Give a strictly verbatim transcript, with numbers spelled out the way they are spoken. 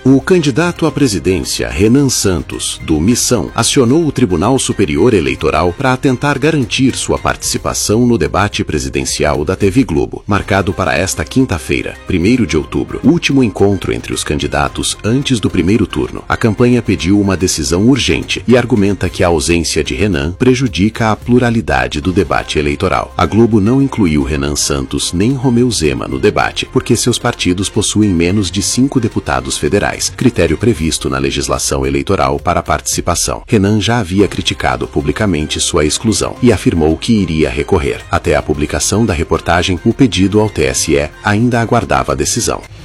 O candidato à presidência, Renan Santos, do Missão, acionou o Tribunal Superior Eleitoral para tentar garantir sua participação no debate presidencial da T V Globo, marcado para esta quinta-feira, primeiro de outubro, último encontro entre os candidatos antes do primeiro turno. A campanha pediu uma decisão urgente e argumenta que a ausência de Renan prejudica a pluralidade do debate eleitoral. A Globo não incluiu Renan Santos nem Romeu Zema no debate, porque seus partidos possuem menos de cinco deputados federais, critério previsto na legislação eleitoral para a participação. Renan já havia criticado publicamente sua exclusão e afirmou que iria recorrer. Até a publicação da reportagem, o pedido ao T S E ainda aguardava a decisão.